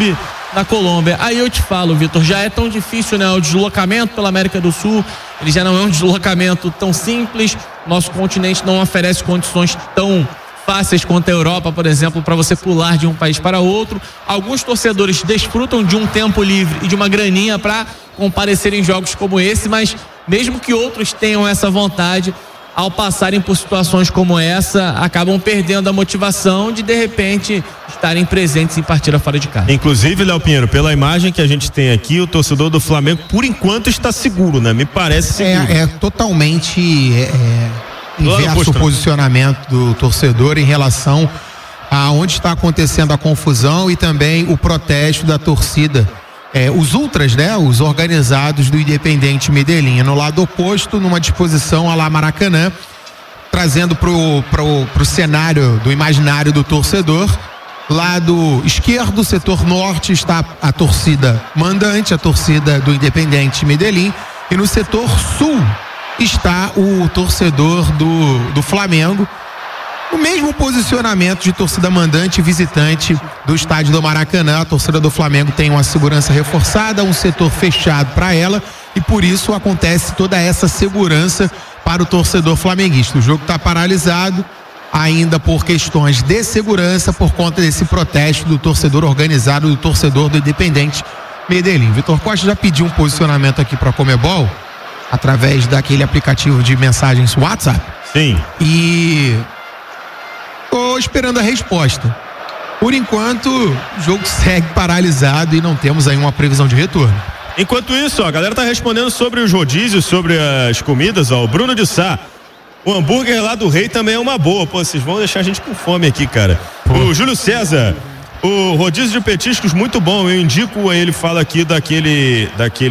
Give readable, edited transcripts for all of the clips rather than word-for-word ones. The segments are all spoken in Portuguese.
clube da Colômbia. Aí eu te falo, Vitor, já é tão difícil, né? O deslocamento pela América do Sul, ele já não é um deslocamento tão simples. Nosso continente não oferece condições tão fáceis quanto a Europa, por exemplo, para você pular de um país para outro. Alguns torcedores desfrutam de um tempo livre e de uma graninha para comparecer em jogos como esse, mas mesmo que outros tenham essa vontade, ao passarem por situações como essa, acabam perdendo a motivação de repente, estarem presentes em partida fora de casa. Inclusive, Léo Pinheiro, pela imagem que a gente tem aqui, o torcedor do Flamengo, por enquanto, está seguro, né? Me parece seguro. É totalmente inverso o posicionamento do torcedor em relação a onde está acontecendo a confusão e também o protesto da torcida. Os ultras, né? Os organizados do Independente Medellín, no lado oposto, numa disposição à la Maracanã, trazendo pro cenário do imaginário do torcedor. Lado esquerdo, setor norte, está a torcida mandante, a torcida do Independente Medellín, e no setor sul está o torcedor do Flamengo. O mesmo posicionamento de torcida mandante e visitante do estádio do Maracanã. A torcida do Flamengo tem uma segurança reforçada, um setor fechado para ela, e por isso acontece toda essa segurança para o torcedor flamenguista. O jogo está paralisado ainda por questões de segurança, por conta desse protesto do torcedor organizado, do torcedor do Independente Medellín. Vitor Costa já pediu um posicionamento aqui para a Conmebol através daquele aplicativo de mensagens WhatsApp. Sim. E estou esperando a resposta. Por enquanto, o jogo segue paralisado e não temos aí uma previsão de retorno. Enquanto isso, a galera tá respondendo sobre os rodízios, sobre as comidas, ó. O Bruno de Sá, o hambúrguer lá do Rei também é uma boa. Pô, vocês vão deixar a gente com fome aqui, cara. O Júlio César, o rodízio de petiscos muito bom. Eu indico, ele fala aqui daquele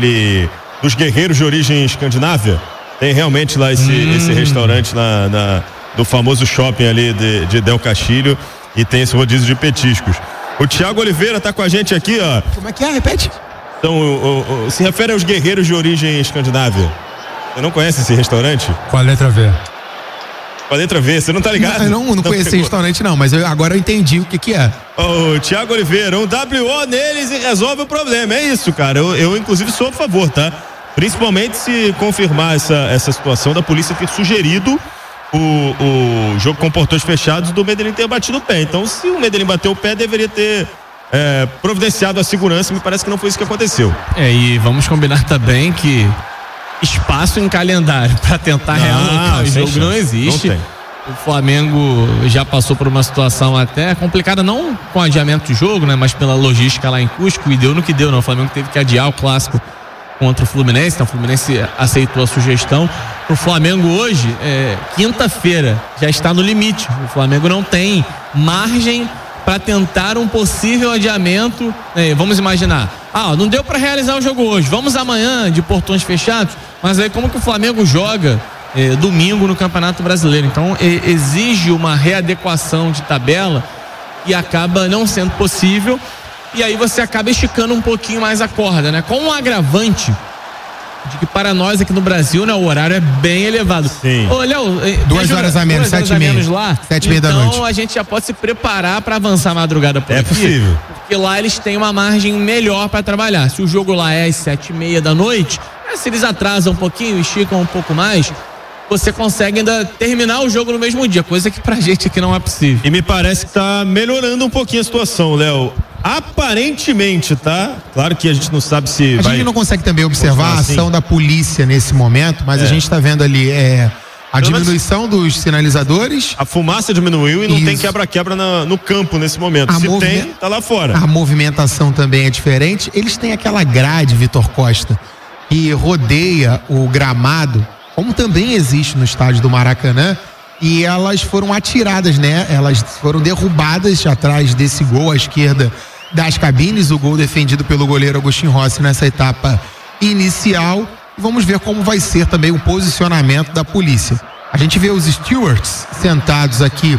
dos guerreiros de origem escandinávia. Tem realmente lá esse restaurante do famoso shopping ali de Del Castilho, e tem esse rodízio de petiscos. O Thiago Oliveira tá com a gente aqui, ó. Como é que é? Repete. Então, se refere aos guerreiros de origem escandinávia. Você não conhece esse restaurante? Com a letra V. Com a letra V, você não tá ligado? Eu não conheço esse restaurante não, mas agora eu entendi o que é. O Thiago Oliveira, um WO neles e resolve o problema. É isso, cara. Eu inclusive sou a favor, tá? Principalmente se confirmar essa situação da polícia ter sugerido o jogo com portões fechados do Medellín ter batido o pé. Então, se o Medellín bateu o pé, deveria ter providenciado a segurança. Me parece que não foi isso que aconteceu. E vamos combinar também que espaço em calendário para tentar realocar o jogo não existe. Não tem. O Flamengo já passou por uma situação até complicada, não com adiamento de jogo, né, mas pela logística lá em Cusco, e deu no que deu, né? O Flamengo teve que adiar o clássico contra o Fluminense, então o Fluminense aceitou a sugestão. Pro Flamengo hoje, quinta-feira, já está no limite. O Flamengo não tem margem para tentar um possível adiamento. Vamos imaginar, não deu para realizar o jogo hoje, vamos amanhã de portões fechados, mas aí como que o Flamengo joga domingo no Campeonato Brasileiro? Então exige uma readequação de tabela e acaba não sendo possível. E aí você acaba esticando um pouquinho mais a corda, né? Com um agravante de que para nós aqui no Brasil, né, o horário é bem elevado. Sim. Ô, Léo, 2 horas a menos, 7h30 lá. 7h30 da noite. Então a gente já pode se preparar para avançar a madrugada por aqui. É possível. Porque lá eles têm uma margem melhor para trabalhar. Se o jogo lá é às 7h30 da noite, se eles atrasam um pouquinho, esticam um pouco mais, você consegue ainda terminar o jogo no mesmo dia, coisa que pra gente aqui não é possível. E me parece que tá melhorando um pouquinho a situação, Léo. Aparentemente, tá? Claro que a gente não sabe se a gente não consegue também observar a ação da polícia nesse momento, mas a gente tá vendo ali a diminuição dos sinalizadores. A fumaça diminuiu e não tem quebra-quebra no campo nesse momento. Se tem, tá lá fora. A movimentação também é diferente. Eles têm aquela grade, Vitor Costa, que rodeia o gramado, como também existe no estádio do Maracanã, e elas foram atiradas, né? Elas foram derrubadas atrás desse gol à esquerda das cabines, o gol defendido pelo goleiro Agostinho Rossi nessa etapa inicial. E vamos ver como vai ser também o posicionamento da polícia. A gente vê os stewards sentados aqui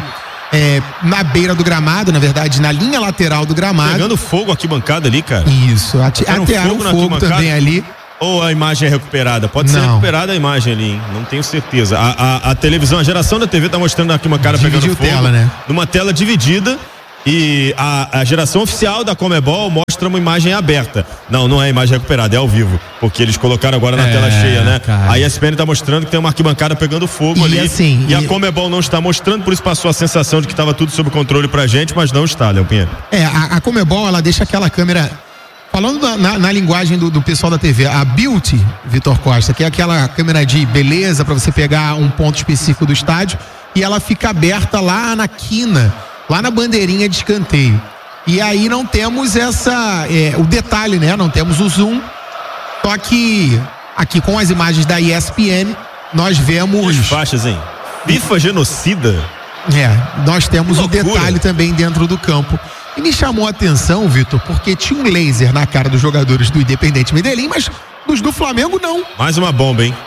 na beira do gramado, na verdade, na linha lateral do gramado. Pegando fogo aqui, bancada ali, cara. Isso, atearam fogo também ali. Ou a imagem é recuperada? Pode ser recuperada a imagem ali, hein? Não tenho certeza. A televisão, a geração da TV tá mostrando aqui uma cara pegando fogo. Tela, né? Numa tela dividida. E a geração oficial da Conmebol mostra uma imagem aberta. Não é imagem recuperada, é ao vivo. Porque eles colocaram agora na tela cheia, né? Cara. A ESPN tá mostrando que tem uma arquibancada pegando fogo ali. Assim, a Conmebol não está mostrando, por isso passou a sensação de que estava tudo sob controle pra gente, mas não está, Léo Pinheiro. A Conmebol, ela deixa aquela câmera. Falando na linguagem do pessoal da TV, a Beauty, Vitor Costa, que é aquela câmera de beleza para você pegar um ponto específico do estádio, e ela fica aberta lá na quina, lá na bandeirinha de escanteio. E aí não temos o detalhe, né? Não temos o zoom. Só que aqui com as imagens da ESPN, nós vemos... As faixas, hein? FIFA genocida. Nós temos o detalhe também dentro do campo. E me chamou a atenção, Vitor, porque tinha um laser na cara dos jogadores do Independente Medellín, mas dos do Flamengo não. Mais uma bomba, hein?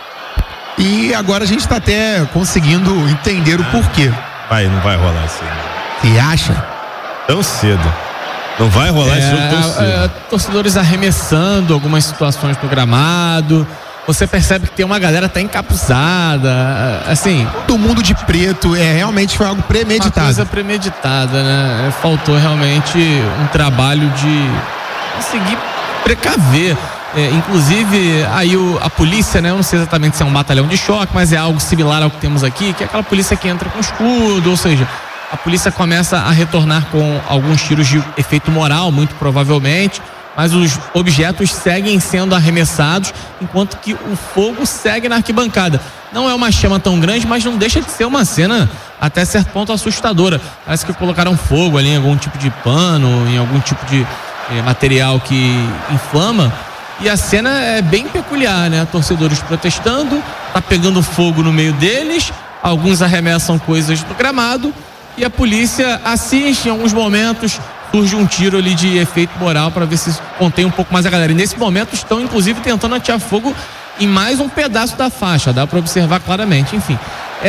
E agora a gente está até conseguindo entender o porquê. Não vai rolar isso aí. Você acha? Tão cedo. Não vai rolar esse jogo tão cedo. Torcedores arremessando algumas situações no gramado. Você percebe que tem uma galera até encapuzada, assim... Do mundo de preto, realmente foi algo premeditado. Uma coisa premeditada, né? Faltou realmente um trabalho de conseguir precaver. Inclusive, aí a polícia, né? Eu não sei exatamente se é um batalhão de choque, mas é algo similar ao que temos aqui, que é aquela polícia que entra com escudo, ou seja, a polícia começa a retornar com alguns tiros de efeito moral, muito provavelmente, mas os objetos seguem sendo arremessados, enquanto que o fogo segue na arquibancada. Não é uma chama tão grande, mas não deixa de ser uma cena até certo ponto assustadora. Parece que colocaram fogo ali em algum tipo de pano, em algum tipo de material que inflama. E a cena é bem peculiar, né? Torcedores protestando, tá pegando fogo no meio deles, alguns arremessam coisas no gramado e a polícia assiste em alguns momentos. Surge um tiro ali de efeito moral para ver se contém um pouco mais a galera. E nesse momento estão inclusive tentando atear fogo em mais um pedaço da faixa, dá para observar claramente. Enfim,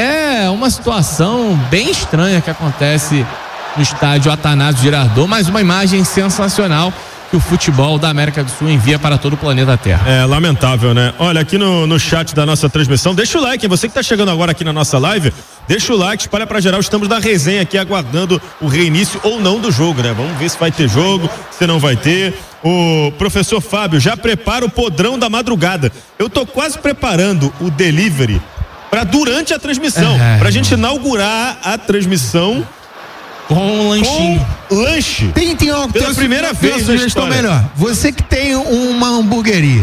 é uma situação bem estranha que acontece no estádio Atanásio Girardot, mas uma imagem sensacional que o futebol da América do Sul envia para todo o planeta Terra. É lamentável, né? Olha, aqui no chat da nossa transmissão, deixa o like, hein? Você que está chegando agora aqui na nossa live, deixa o like, espalha pra geral, estamos na resenha aqui aguardando o reinício ou não do jogo, né? Vamos ver se vai ter jogo, se não vai ter. O professor Fábio já prepara o podrão da madrugada. Eu tô quase preparando o delivery para durante a transmissão, pra gente inaugurar a transmissão com um lanchinho. Com lanche. Pela primeira vez na história. Melhor. Você que tem uma hamburgueria,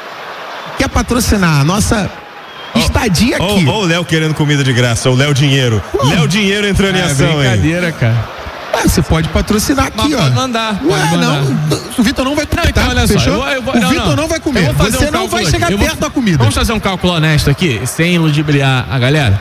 quer patrocinar a nossa estadia aqui. Ó o Léo querendo comida de graça, o Léo Dinheiro. Léo Dinheiro entrando em ação, brincadeira, hein? cara. Você pode patrocinar aqui, mas ó. Pode mandar. Não, o Vitor não vai comer. Então, olha só, o Vitor não vai comer. Você não vai chegar perto da comida. Vamos fazer um cálculo honesto aqui, sem ludibriar a galera.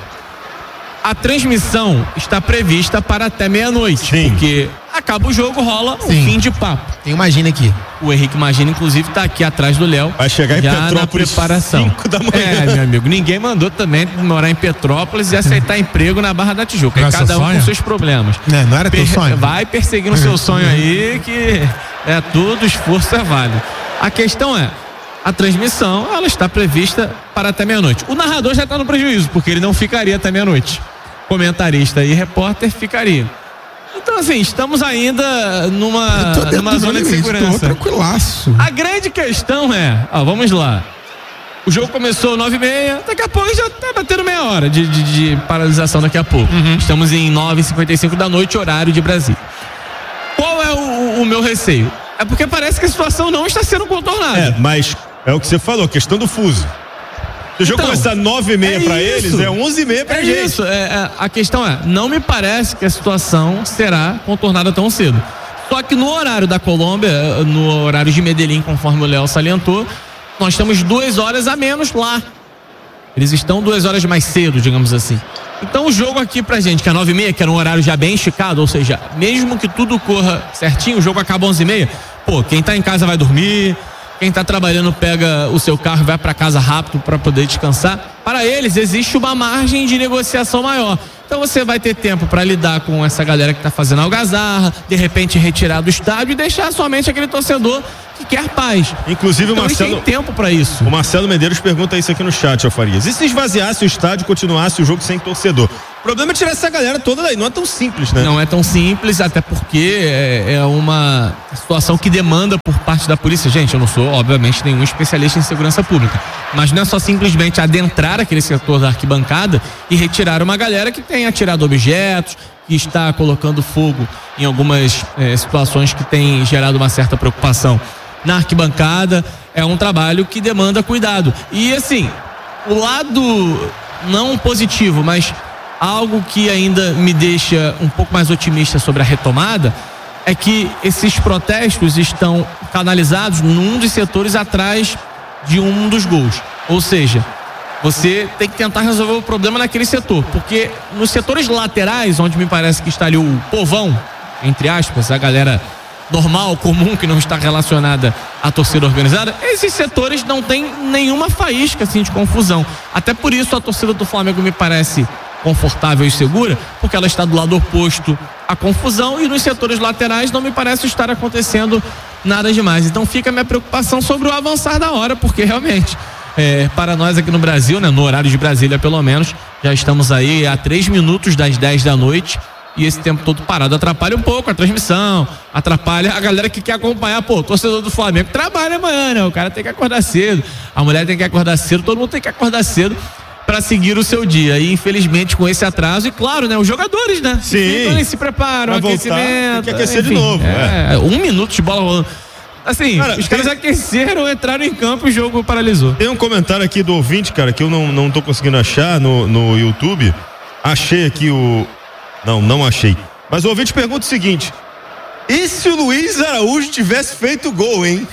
A transmissão está prevista para até meia-noite, porque acaba o jogo, rola o fim de papo. Tem uma Magina aqui. O Henrique Magina, inclusive, está aqui atrás do Léo. Vai chegar em Petrópolis na preparação. 5 da manhã. Meu amigo, ninguém mandou também morar em Petrópolis e aceitar emprego na Barra da Tijuca. E cada um com seus problemas. Não era teu sonho? Vai perseguindo o seu sonho aí, que todo esforço é válido. A questão é, a transmissão, ela está prevista para até meia-noite. O narrador já está no prejuízo, porque ele não ficaria até meia-noite. Comentarista e repórter ficaria. Então, assim, estamos ainda numa zona de segurança. Tô tranquilaço. A grande questão é, vamos lá. O jogo começou 9h30, daqui a pouco já tá batendo meia hora de paralisação daqui a pouco. Estamos em 9h55 da noite, horário de Brasília. Qual é o meu receio? É porque parece que a situação não está sendo contornada. Mas é o que você falou, questão do fuso. Se o jogo começar 9h30 para eles, é 11h30 pra gente. Isso, a questão não me parece que a situação será contornada tão cedo. Só que no horário da Colômbia, no horário de Medellín, conforme o Léo salientou, nós estamos 2 horas a menos lá. Eles estão 2 horas mais cedo, digamos assim. Então o jogo aqui pra gente, que é 9h30, que era um horário já bem esticado, ou seja, mesmo que tudo corra certinho, o jogo acaba 11h30, quem tá em casa vai dormir. Quem tá trabalhando pega o seu carro e vai para casa rápido para poder descansar. Para eles existe uma margem de negociação maior. Então você vai ter tempo para lidar com essa galera que tá fazendo algazarra, de repente retirar do estádio e deixar somente aquele torcedor que quer paz. Inclusive então, o Marcelo tem tempo para isso. O Marcelo Medeiros pergunta isso aqui no chat, Farias. E se esvaziasse o estádio e continuasse o jogo sem torcedor? O problema é tirar essa galera toda daí, não é tão simples, né? Não é tão simples, até porque é uma situação que demanda por parte da polícia. Gente, eu não sou, obviamente, nenhum especialista em segurança pública, mas não é só simplesmente adentrar aquele setor da arquibancada e retirar uma galera que tem atirado objetos, que está colocando fogo em algumas situações que tem gerado uma certa preocupação na arquibancada. É um trabalho que demanda cuidado. E assim, o lado não positivo, mas algo que ainda me deixa um pouco mais otimista sobre a retomada é que esses protestos estão canalizados num dos setores atrás de um dos gols. Ou seja, você tem que tentar resolver o problema naquele setor, porque nos setores laterais, onde me parece que está ali o povão, entre aspas, a galera normal, comum, que não está relacionada à torcida organizada, esses setores não tem nenhuma faísca assim de confusão. Até por isso a torcida do Flamengo me parece confortável e segura, porque ela está do lado oposto à confusão, e nos setores laterais não me parece estar acontecendo nada demais. Então fica a minha preocupação sobre o avançar da hora, porque realmente para nós aqui no Brasil, né, no horário de Brasília pelo menos, já estamos aí a 3 minutos das 10 da noite, e esse tempo todo parado atrapalha um pouco a transmissão, atrapalha a galera que quer acompanhar. Pô, o torcedor do Flamengo trabalha amanhã, né? O cara tem que acordar cedo, a mulher tem que acordar cedo, todo mundo tem que acordar cedo para seguir o seu dia. E infelizmente com esse atraso, e claro, né, os jogadores, né? Sim. Eles se preparam, aquecimento, tem que aquecer enfim, de novo. 1 minuto de bola rolando. Assim, cara, os caras aqueceram, entraram em campo e o jogo paralisou. Tem um comentário aqui do ouvinte, cara, que eu não tô conseguindo achar no YouTube. Achei aqui o... Não achei. Mas o ouvinte pergunta o seguinte: e se o Luiz Araújo tivesse feito gol, hein?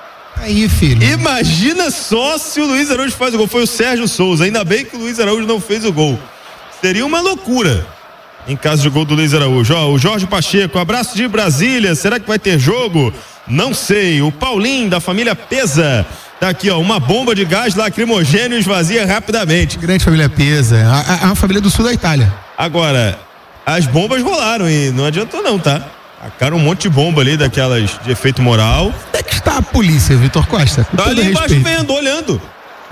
Aí, filho. Imagina só se o Luiz Araújo faz o gol. Foi o Sérgio Souza. Ainda bem que o Luiz Araújo não fez o gol. Seria uma loucura em caso de gol do Luiz Araújo. Ó, o Jorge Pacheco, abraço de Brasília. Será que vai ter jogo? Não sei. O Paulinho, da família Pesa, tá aqui, ó. Uma bomba de gás lacrimogêneo esvazia rapidamente. Grande família Pesa. É uma família do sul da Itália. Agora, as bombas rolaram e não adiantou não, tá? Tacaram um monte de bomba ali, daquelas de efeito moral. Onde é que está a polícia, Vitor Costa? Tá ali embaixo vendo, olhando.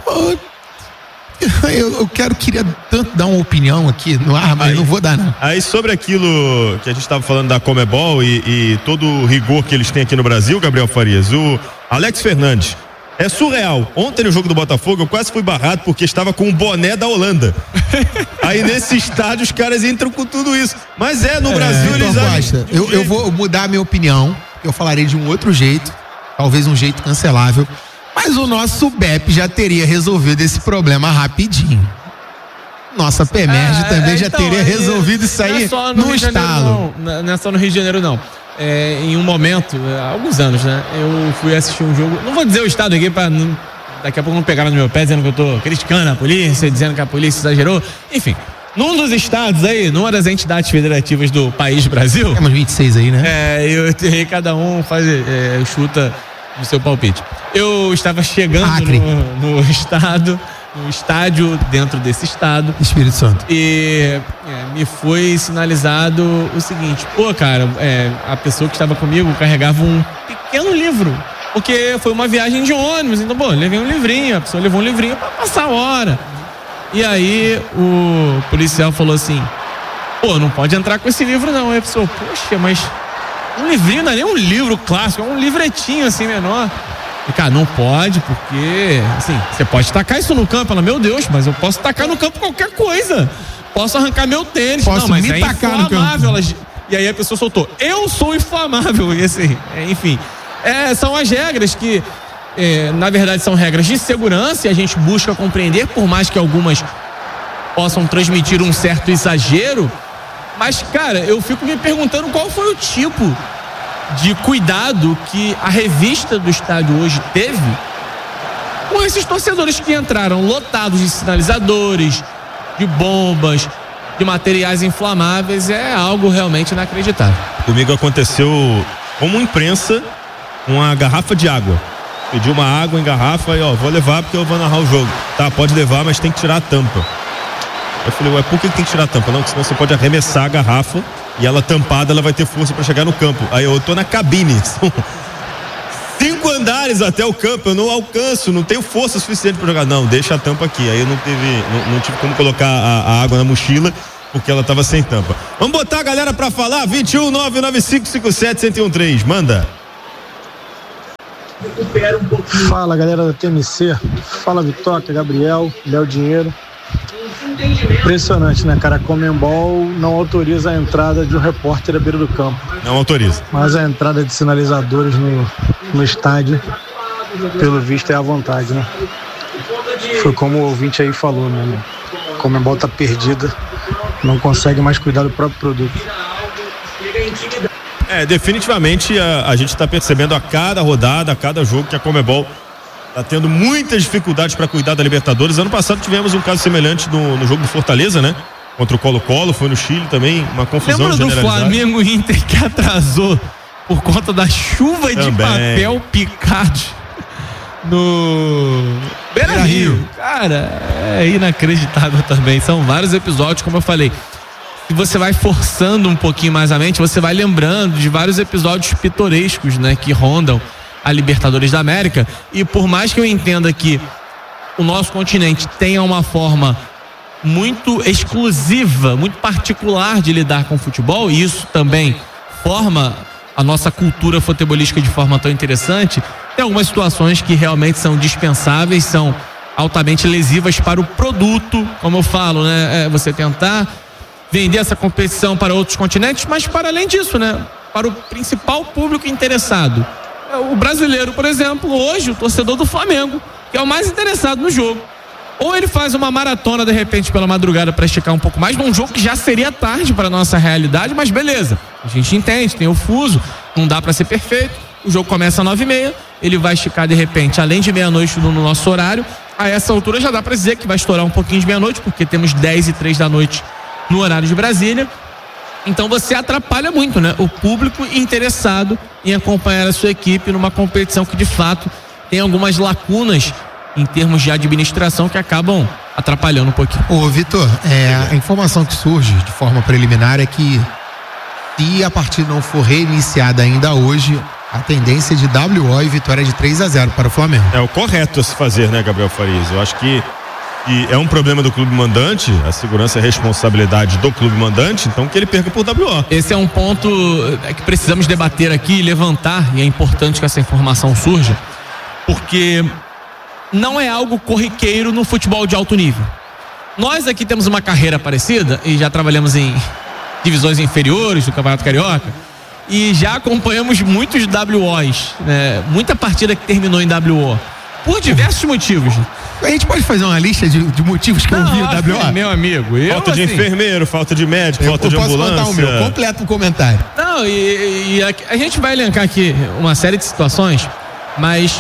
Eu queria tanto dar uma opinião aqui no ar, mas não vou dar, não. Aí sobre aquilo que a gente estava falando da Comebol e todo o rigor que eles têm aqui no Brasil, Gabriel Farias, o Alex Fernandes, é surreal. Ontem no jogo do Botafogo eu quase fui barrado porque estava com o boné da Holanda. Aí nesse estádio os caras entram com tudo isso. Mas no Brasil eles... Costa, eu vou mudar a minha opinião. Eu falarei de um outro jeito, talvez um jeito cancelável, mas o nosso BEP já teria resolvido esse problema rapidinho. Nossa PEMERG também já teria resolvido isso aí no estalo. Não é só no Rio de Janeiro, não. Em um momento, há alguns anos, né? Eu fui assistir um jogo, não vou dizer o estado aqui pra daqui a pouco não pegaram no meu pé dizendo que eu tô criticando a polícia, dizendo que a polícia exagerou. Enfim, num dos estados aí, numa das entidades federativas do país Brasil. Temos 26 aí, né? Eu terrei, cada um chuta no seu palpite. Eu estava chegando no estádio, dentro desse estado. Espírito Santo. E me foi sinalizado o seguinte: pô, cara, a pessoa que estava comigo carregava um pequeno livro, porque foi uma viagem de ônibus. Então, pô, levei um livrinho, a pessoa levou um livrinho pra passar a hora. E aí o policial falou assim: pô, não pode entrar com esse livro não. Aí a pessoa, poxa, mas um livrinho não é nem um livro clássico, é um livretinho assim menor. E, cara, não pode, porque, assim, você pode tacar isso no campo. Ela, meu Deus, mas eu posso tacar no campo qualquer coisa. Posso arrancar meu tênis. Posso não, mas me tacar no campo. E aí a pessoa soltou: eu sou inflamável. E assim, enfim, são as regras que, na verdade, são regras de segurança, e a gente busca compreender, por mais que algumas possam transmitir um certo exagero. Mas, cara, eu fico me perguntando qual foi o tipo de cuidado que a revista do estádio hoje teve com esses torcedores que entraram lotados de sinalizadores, de bombas, de materiais inflamáveis. É algo realmente inacreditável. Comigo aconteceu como imprensa, uma garrafa de água. Pedi uma água em garrafa e vou levar porque eu vou narrar o jogo. Tá, pode levar, mas tem que tirar a tampa. Eu falei, por que tem que tirar a tampa? Não, porque senão você pode arremessar a garrafa e ela tampada, ela vai ter força para chegar no campo. Aí eu tô na cabine, são 5 andares até o campo, eu não alcanço, não tenho força suficiente para jogar. Não, deixa a tampa aqui. Aí eu não tive como colocar a água na mochila, porque ela estava sem tampa. Vamos botar a galera para falar, 21 99557 1013, manda. Fala, galera da TMC, fala Vitória, Gabriel, Léo Dinheiro. Impressionante, né, cara? A Conmebol não autoriza a entrada de um repórter à beira do campo. Não autoriza. Mas a entrada de sinalizadores no estádio, pelo visto, é à vontade, né? Foi como o ouvinte aí falou, né? A Conmebol tá perdida, não consegue mais cuidar do próprio produto. Definitivamente a gente está percebendo a cada rodada, a cada jogo que a Conmebol está tendo muitas dificuldades para cuidar da Libertadores. Ano passado tivemos um caso semelhante no jogo do Fortaleza, né? Contra o Colo-Colo, foi no Chile também, uma confusão generalizada. Lembra do Flamengo Inter que atrasou por conta da chuva também de papel picado no Beira-Rio? Cara, é inacreditável também. São vários episódios, como eu falei. E você vai forçando um pouquinho mais a mente, você vai lembrando de vários episódios pitorescos, né, que rondam a Libertadores da América. E por mais que eu entenda que o nosso continente tenha uma forma muito exclusiva, muito particular de lidar com o futebol, e isso também forma a nossa cultura futebolística de forma tão interessante, tem algumas situações que realmente são dispensáveis, são altamente lesivas para o produto, como eu falo, né, você tentar vender essa competição para outros continentes, mas para além disso, né, para o principal público interessado. O brasileiro, por exemplo, hoje, o torcedor do Flamengo, que é o mais interessado no jogo. Ou ele faz uma maratona, de repente, pela madrugada para esticar um pouco mais, num jogo que já seria tarde para nossa realidade, mas beleza. A gente entende, tem o fuso, não dá para ser perfeito. O jogo começa às 9h30, ele vai esticar, de repente, além de meia-noite no nosso horário. A essa altura já dá para dizer que vai estourar um pouquinho de meia-noite, porque temos 10h03 da noite no horário de Brasília. Então você atrapalha muito, né? O público interessado em acompanhar a sua equipe numa competição que de fato tem algumas lacunas em termos de administração que acabam atrapalhando um pouquinho. Ô Vitor, a informação que surge de forma preliminar é que se a partida não for reiniciada ainda hoje, a tendência é de WO e vitória de 3-0 para o Flamengo. É o correto a se fazer, né, Gabriel Farias? Eu acho que é um problema do clube mandante, a segurança é responsabilidade do clube mandante, então que ele perca por WO. Esse é um ponto que precisamos debater aqui e levantar, e é importante que essa informação surja, porque não é algo corriqueiro no futebol de alto nível. Nós aqui temos uma carreira parecida e já trabalhamos em divisões inferiores do Campeonato Carioca e já acompanhamos muitos WOs, né? Muita partida que terminou em WO, por diversos motivos. A gente pode fazer uma lista de motivos que eu vi o WO? Meu amigo. Falta de enfermeiro, falta de médico, falta de ambulância. Eu posso contar o meu, completa o comentário. Não, e a gente vai elencar aqui uma série de situações, mas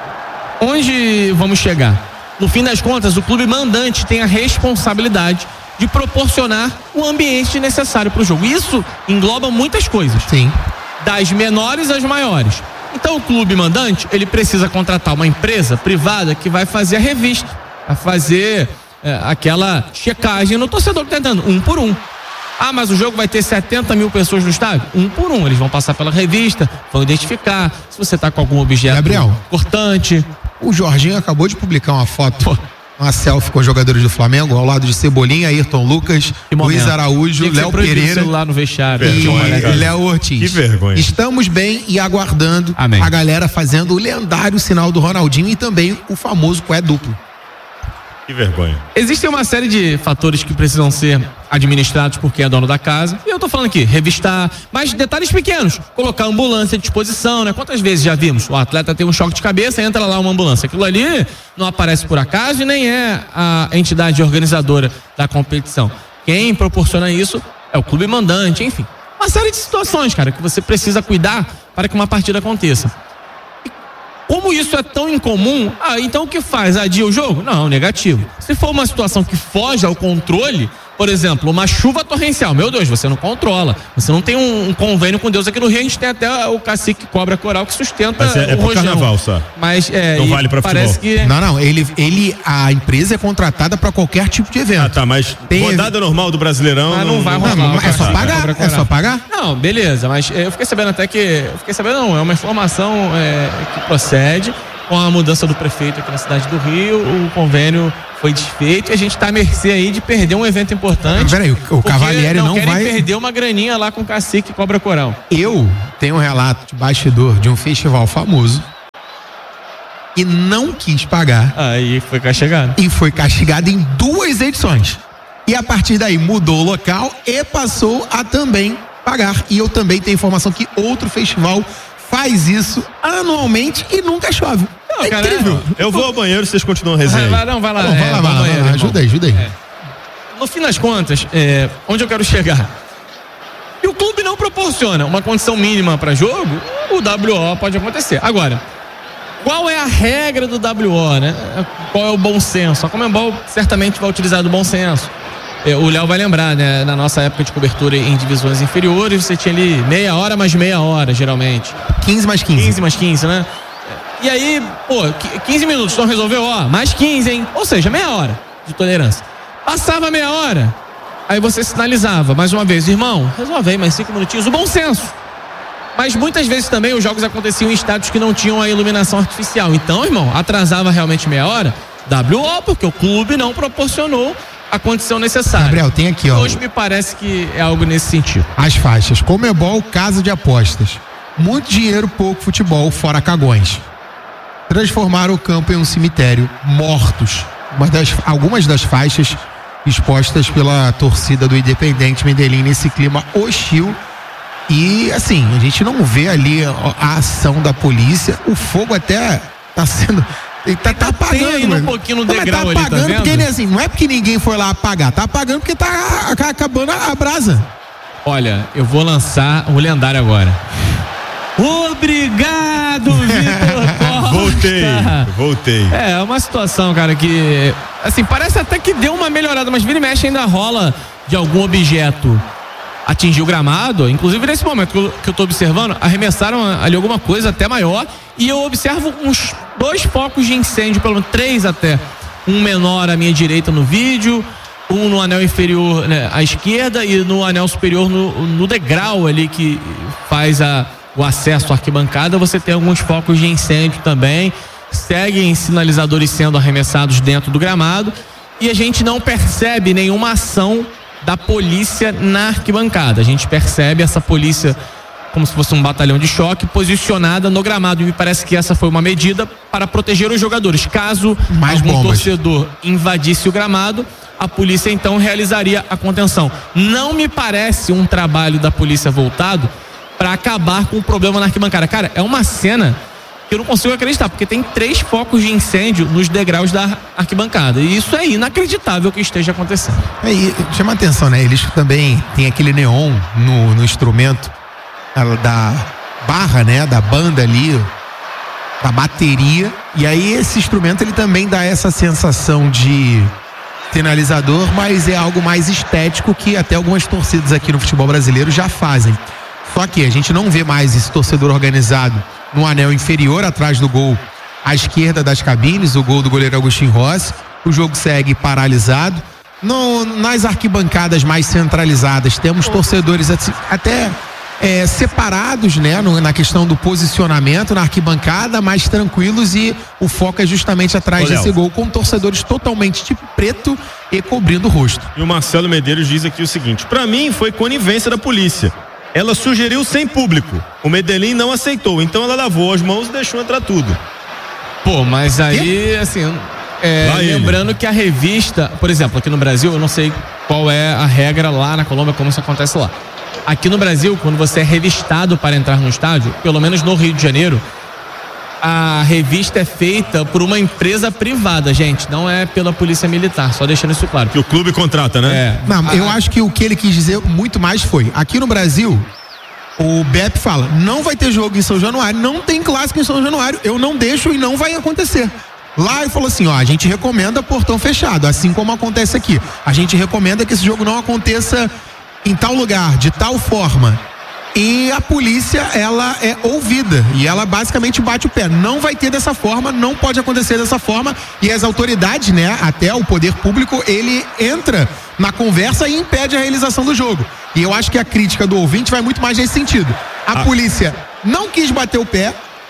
onde vamos chegar? No fim das contas, o clube mandante tem a responsabilidade de proporcionar o ambiente necessário para o jogo. Isso engloba muitas coisas. Sim. Das menores às maiores. Então o clube mandante, ele precisa contratar uma empresa privada que vai fazer a revista, vai fazer aquela checagem no torcedor que tá entrando, um por um. Ah, mas o jogo vai ter 70 mil pessoas no estádio? Um por um, eles vão passar pela revista, vão identificar se você tá com algum objeto Gabriel, cortante. O Jorginho acabou de publicar uma foto, uma selfie com os jogadores do Flamengo, ao lado de Cebolinha, Ayrton Lucas, Luiz Araújo, Léo Pereira lá no vestiário, e Léo Ortiz. Que vergonha. Estamos bem e aguardando Amém. A galera fazendo o lendário sinal do Ronaldinho e também o famoso Cué duplo. Que vergonha. Existem uma série de fatores que precisam ser administrados por quem é dono da casa. E eu tô falando aqui, revistar, mas detalhes pequenos. Colocar ambulância à disposição, né? Quantas vezes já vimos? O atleta tem um choque de cabeça, entra lá uma ambulância. Aquilo ali não aparece por acaso e nem é a entidade organizadora da competição. Quem proporciona isso é o clube mandante, enfim. Uma série de situações, cara, que você precisa cuidar para que uma partida aconteça. Como isso é tão incomum, então o que faz? Adia o jogo? Não, negativo. Se for uma situação que foge ao controle, por exemplo, uma chuva torrencial, meu Deus, você não controla. Você não tem um convênio com Deus. Aqui no Rio a gente tem até o cacique Cobra Coral que sustenta o rojão. Carnaval só. Mas não vale pra parece futebol. Que... Não, a empresa é contratada para qualquer tipo de evento. Tá, mas rodada normal do Brasileirão não vai rolar. É só pagar? Não, beleza, mas eu fiquei sabendo até que... é uma informação que procede. Com a mudança do prefeito aqui na cidade do Rio, o convênio foi desfeito e a gente tá à mercê aí de perder um evento importante. Peraí, o Cavalieri não vai perder uma graninha lá com o Cacique e Cobra Coral. Eu tenho um relato de bastidor de um festival famoso e não quis pagar. Aí foi castigado. E foi castigado em 2 edições. E a partir daí mudou o local e passou a também pagar. E eu também tenho informação que outro festival faz isso anualmente e nunca chove. Não, cara, incrível. Eu vou ao banheiro, vocês continuam a resenha. Vai lá. Vai lá. Ajuda aí. No fim das contas, onde eu quero chegar? E o clube não proporciona uma condição mínima para jogo, o WO pode acontecer. Agora, qual é a regra do WO, né? Qual é o bom senso? A Conmebol certamente vai utilizar do bom senso. O Léo vai lembrar, né? Na nossa época de cobertura em divisões inferiores, você tinha ali meia hora mais meia hora, geralmente. 15 mais 15. 15 mais 15, né? E aí, 15 minutos, então resolveu, mais 15, hein? Ou seja, meia hora de tolerância. Passava meia hora, aí você sinalizava, mais uma vez, irmão, resolve aí mais 5 minutinhos, o bom senso. Mas muitas vezes também os jogos aconteciam em estádios que não tinham a iluminação artificial. Então, irmão, atrasava realmente meia hora, WO, porque o clube não proporcionou a condição necessária. Gabriel, tem aqui, ó. Hoje me parece que é algo nesse sentido. As faixas. Conmebol, casa de apostas. Muito dinheiro, pouco futebol, fora cagões. Transformaram o campo em um cemitério. Mortos. Algumas das faixas expostas pela torcida do Independente Medellín nesse clima hostil. E, assim, a gente não vê ali a ação da polícia. O fogo até tá sendo... Tá apagando, um pouquinho no degrau tá apagando ali, tá porque assim, não é porque ninguém foi lá apagar, tá apagando porque tá acabando a brasa. Olha, eu vou lançar o lendário agora. Obrigado, Vitor Costa. Voltei. É uma situação, cara, que assim, parece até que deu uma melhorada, mas vira e mexe ainda rola de algum objeto atingir o gramado. Inclusive nesse momento que eu tô observando, arremessaram ali alguma coisa até maior e eu observo uns 2 focos de incêndio, pelo menos 3 até. Um menor à minha direita no vídeo, um no anel inferior, né, à esquerda, e no anel superior no degrau ali que faz o acesso à arquibancada. Você tem alguns focos de incêndio também. Seguem sinalizadores sendo arremessados dentro do gramado e a gente não percebe nenhuma ação da polícia na arquibancada. A gente percebe essa polícia como se fosse um batalhão de choque posicionada no gramado, e me parece que essa foi uma medida para proteger os jogadores. Caso algum torcedor invadisse o gramado, a polícia então realizaria a contenção. Não me parece um trabalho da polícia voltado para acabar com o problema na arquibancada. Cara, é uma cena que eu não consigo acreditar, porque tem 3 focos de incêndio nos degraus da arquibancada, e isso é inacreditável que esteja acontecendo. E chama a atenção, né? Eles também tem aquele neon no instrumento da barra, né? Da banda ali, da bateria, e aí esse instrumento ele também dá essa sensação de sinalizador, mas é algo mais estético que até algumas torcidas aqui no futebol brasileiro já fazem. Só que a gente não vê mais esse torcedor organizado no anel inferior, atrás do gol, à esquerda das cabines, o gol do goleiro Agostinho Rossi. O jogo segue paralisado. Nas arquibancadas mais centralizadas, temos torcedores até separados, né, na questão do posicionamento na arquibancada, mais tranquilos, e o foco é justamente atrás desse gol, com torcedores totalmente de preto e cobrindo o rosto. E o Marcelo Medeiros diz aqui o seguinte: pra mim foi conivência da polícia. Ela sugeriu sem público. O Medellín não aceitou. Então ela lavou as mãos e deixou entrar tudo. Pô, mas aí, assim, lembrando que a revista, por exemplo, aqui no Brasil, eu não sei qual é a regra lá na Colômbia, como isso acontece lá. Aqui no Brasil, quando você é revistado para entrar no estádio, pelo menos no Rio de Janeiro, a revista é feita por uma empresa privada, gente, não é pela polícia militar, só deixando isso claro. Que o clube contrata, né? Não, eu acho que o que ele quis dizer muito mais foi, aqui no Brasil, o BEP fala, não vai ter jogo em São Januário, não tem clássico em São Januário, eu não deixo e não vai acontecer. Lá ele falou assim, a gente recomenda portão fechado, assim como acontece aqui. A gente recomenda que esse jogo não aconteça em tal lugar, de tal forma. E a polícia, ela é ouvida e ela basicamente bate o pé. Não vai ter dessa forma, não pode acontecer dessa forma. E as autoridades, né, até o poder público, ele entra na conversa e impede a realização do jogo. E eu acho que a crítica do ouvinte vai muito mais nesse sentido. A polícia não quis bater o pé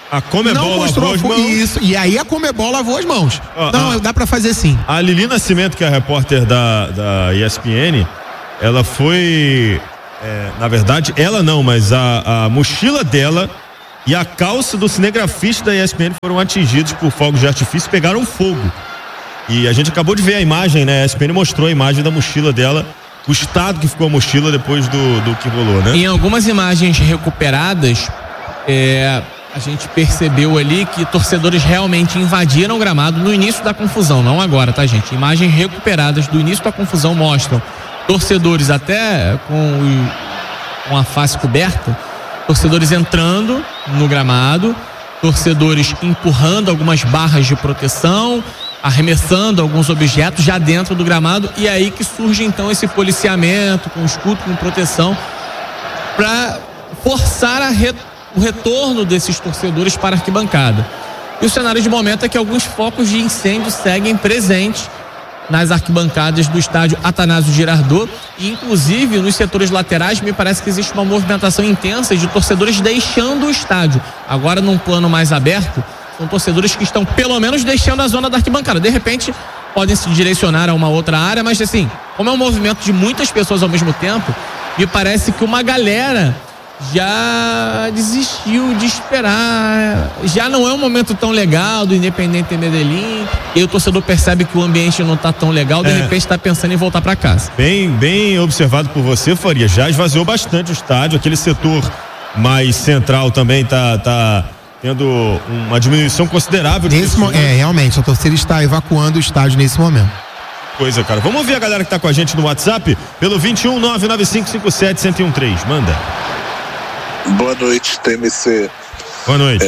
A Comebol lavou as mãos. Isso, e aí a Comebol lavou as mãos. Dá pra fazer sim. A Lili Nascimento, que é a repórter da ESPN, ela foi, na verdade, ela não, mas a mochila dela e a calça do cinegrafista da ESPN foram atingidos por fogos de artifício e pegaram fogo. E a gente acabou de ver a imagem, né? A ESPN mostrou a imagem da mochila dela, o estado que ficou a mochila depois do que rolou, né? Em algumas imagens recuperadas, a gente percebeu ali que torcedores realmente invadiram o gramado no início da confusão, não agora, tá, gente? Imagens recuperadas do início da confusão mostram torcedores até com a face coberta, torcedores entrando no gramado, torcedores empurrando algumas barras de proteção, arremessando alguns objetos já dentro do gramado, e aí que surge então esse policiamento com escudo, com proteção, para forçar o retorno desses torcedores para a arquibancada. E o cenário de momento é que alguns focos de incêndio seguem presentes nas arquibancadas do estádio Atanásio Girardot, e inclusive nos setores laterais me parece que existe uma movimentação intensa de torcedores deixando o estádio. Agora, num plano mais aberto, são torcedores que estão pelo menos deixando a zona da arquibancada. De repente podem se direcionar a uma outra área, mas assim, como é um movimento de muitas pessoas ao mesmo tempo, me parece que uma galera já desistiu de esperar. Já não é um momento tão legal do Independiente Medellín, e o torcedor percebe que o ambiente não está tão legal, de repente está pensando em voltar para casa. Bem observado por você, Faria. Já esvaziou bastante o estádio, aquele setor mais central também tá tendo uma diminuição considerável. Realmente, a torcida está evacuando o estádio nesse momento. Coisa, cara. Vamos ouvir a galera que tá com a gente no WhatsApp pelo 21995571013. Manda. Boa noite, TMC. Boa noite.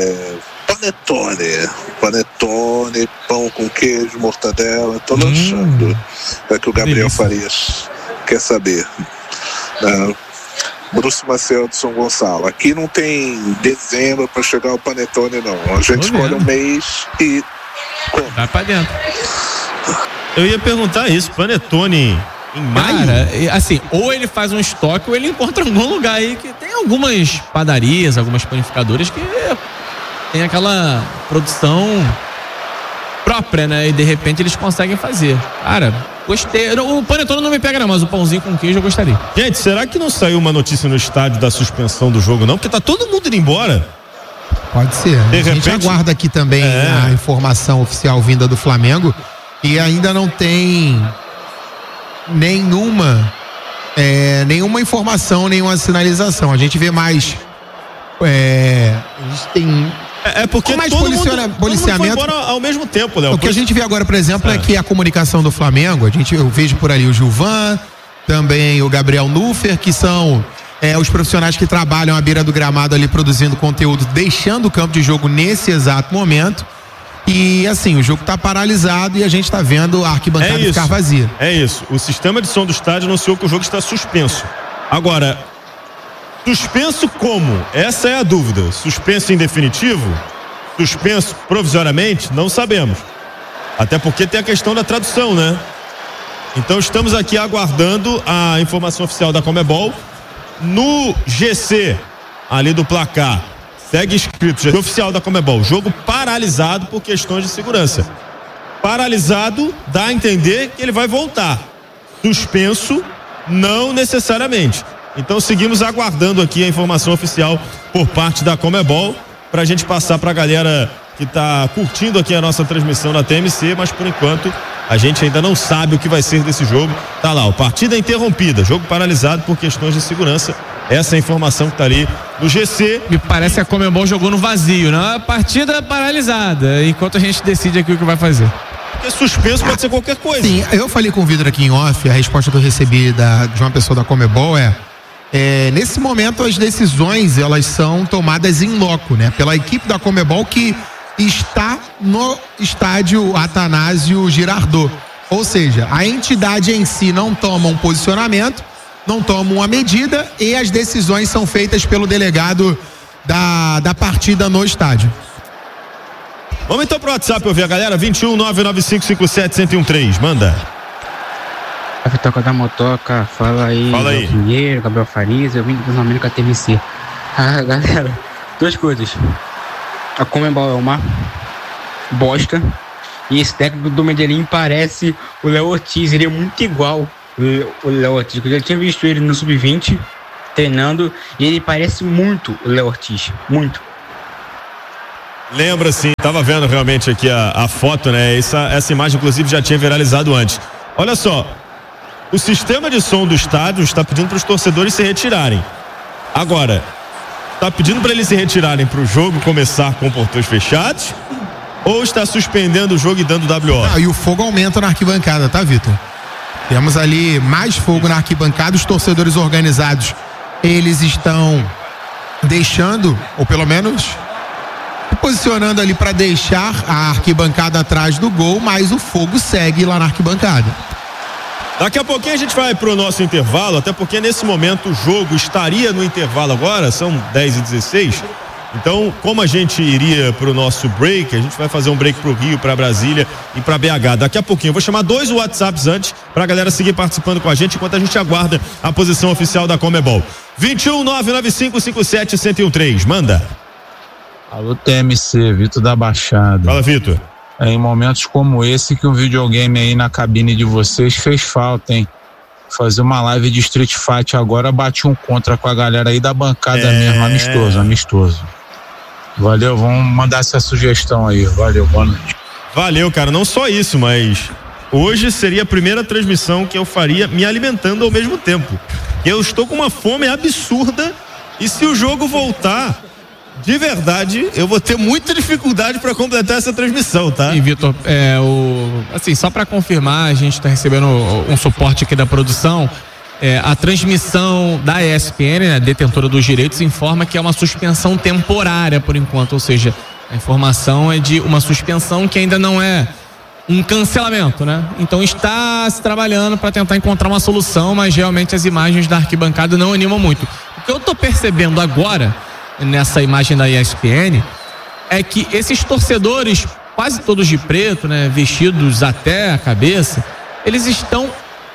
Panetone, pão com queijo, mortadela, tô lanchando. É que o Gabriel Farias quer saber. Bruce Maciel de São Gonçalo. Aqui não tem dezembro para chegar o panetone, não. A gente escolhe um mês e come. Vai pra dentro. Eu ia perguntar isso, panetone em maio? Cara, assim, ou ele faz um estoque ou ele encontra algum lugar aí que tem algumas padarias, algumas panificadoras que tem aquela produção própria, né? E de repente eles conseguem fazer. Cara, gostei. O panetone não me pega não, mas o pãozinho com queijo eu gostaria. Gente, será que não saiu uma notícia no estádio da suspensão do jogo, não? Porque tá todo mundo indo embora. Pode ser. A gente aguarda aqui também a informação oficial vinda do Flamengo, e ainda não tem nenhuma informação, nenhuma sinalização. A gente vê mais a gente tem porque mais policiamento. Todo mundo foi embora ao mesmo tempo, Léo. O que a gente vê agora, por exemplo, é que a comunicação do Flamengo, eu vejo por ali o Gilvan, também o Gabriel Nuffer, que são os profissionais que trabalham à beira do gramado ali produzindo conteúdo, deixando o campo de jogo nesse exato momento. E assim, o jogo está paralisado e a gente está vendo a arquibancada ficar vazia. É isso. O sistema de som do estádio anunciou que o jogo está suspenso. Agora, suspenso como? Essa é a dúvida. Suspenso em definitivo? Suspenso provisoriamente? Não sabemos. Até porque tem a questão da tradução, né? Então estamos aqui aguardando a informação oficial da Comebol. No GC, ali do placar, segue escrito, GC oficial da Comebol, jogo paralisado por questões de segurança. Paralisado dá a entender que ele vai voltar. Suspenso, não necessariamente. Então seguimos aguardando aqui a informação oficial por parte da Comebol, pra gente passar pra galera que tá curtindo aqui a nossa transmissão na TMC, mas por enquanto a gente ainda não sabe o que vai ser desse jogo. Tá lá, partida interrompida, jogo paralisado por questões de segurança. Essa é a informação que tá ali no GC. Me parece que a Comebol jogou no vazio, né? A partida paralisada, enquanto a gente decide aqui o que vai fazer. Porque suspenso pode ser qualquer coisa. Sim, eu falei com o Vitor aqui em off, a resposta que eu recebi de uma pessoa da Comebol nesse momento as decisões elas são tomadas em loco, né? Pela equipe da Comebol que está no estádio Atanásio Girardot. Ou seja, a entidade em si não toma um posicionamento, não toma uma medida, e as decisões são feitas pelo delegado da partida no estádio. Vamos então pro WhatsApp ouvir a galera. 21995571013. Manda. A Vitoca da Motoca, fala aí. Pinheiro, Gabriel Farias, eu vim do América TMC. Galera, duas coisas. a Conmebol é uma bosta. E esse técnico do Medellín parece o Léo Ortiz, ele é muito igual o Léo Ortiz. Eu já tinha visto ele no Sub-20 treinando e ele parece muito o Léo Ortiz, muito. Lembra sim, tava vendo realmente aqui a foto, né? Essa imagem inclusive já tinha viralizado antes. Olha só, o sistema de som do estádio está pedindo para os torcedores se retirarem. Agora, está pedindo para eles se retirarem para o jogo começar com portões fechados? Ou está suspendendo o jogo e dando WO? E o fogo aumenta na arquibancada, tá, Vitor? Temos ali mais fogo na arquibancada. Os torcedores organizados, eles estão deixando, ou pelo menos se posicionando ali para deixar a arquibancada atrás do gol, mas o fogo segue lá na arquibancada. Daqui a pouquinho a gente vai pro nosso intervalo, até porque nesse momento o jogo estaria no intervalo agora, são 10h16. Então, como a gente iria pro nosso break, a gente vai fazer um break pro Rio, pra Brasília e pra BH. Daqui a pouquinho eu vou chamar 2 WhatsApps antes pra galera seguir participando com a gente enquanto a gente aguarda a posição oficial da Conmebol. 21-99557-1013, manda. Alô, TMC, Vitor da Baixada. Fala, Vitor. É em momentos como esse que um videogame aí na cabine de vocês fez falta, hein? Fazer uma live de Street Fight agora, bati um contra com a galera aí da bancada mesmo, amistoso. Valeu, vamos mandar essa sugestão aí, valeu, boa noite. Valeu, cara, não só isso, mas hoje seria a primeira transmissão que eu faria me alimentando ao mesmo tempo. Eu estou com uma fome absurda e se o jogo voltar, de verdade, eu vou ter muita dificuldade para completar essa transmissão, tá? E Vitor, assim, só para confirmar, a gente está recebendo um suporte aqui da produção. A transmissão da ESPN, né, detentora dos direitos, informa que é uma suspensão temporária por enquanto, ou seja, a informação é de uma suspensão que ainda não é um cancelamento, né? Então está se trabalhando para tentar encontrar uma solução, mas realmente as imagens da arquibancada não animam muito. O que eu tô percebendo agora nessa imagem da ESPN é que esses torcedores, quase todos de preto, né, vestidos até a cabeça, eles estão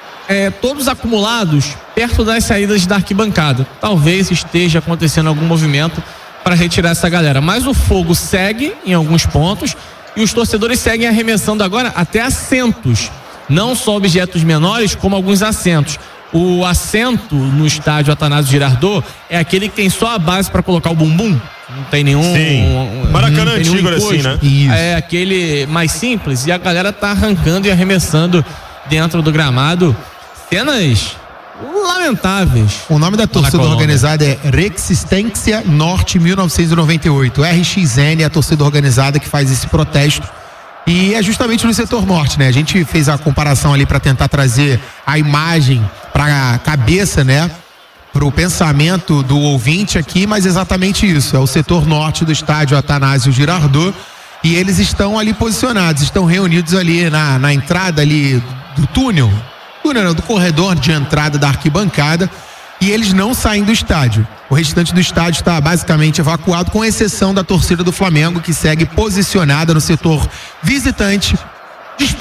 todos acumulados perto das saídas da arquibancada. Talvez esteja acontecendo algum movimento para retirar essa galera, mas o fogo segue em alguns pontos e os torcedores seguem arremessando agora até assentos, não só objetos menores como alguns assentos. O assento no estádio Atanásio Girardot é aquele que tem só a base para colocar o bumbum, não tem nenhum. Sim. Maracanã antigo assim, né? Isso. É aquele mais simples e a galera tá arrancando e arremessando dentro do gramado. Cenas lamentáveis. O nome da torcida organizada é Resistência Norte 1998. RXN é a torcida organizada que faz esse protesto. E é justamente no setor norte, né? A gente fez a comparação ali para tentar trazer a imagem para a cabeça, né? Para o pensamento do ouvinte aqui, mas exatamente isso. É o setor norte do estádio Atanásio Girardot. E eles estão ali posicionados, estão reunidos ali na entrada ali do túnel, do corredor de entrada da arquibancada, e eles não saem do estádio. O restante do estádio está basicamente evacuado, com exceção da torcida do Flamengo, que segue posicionada no setor visitante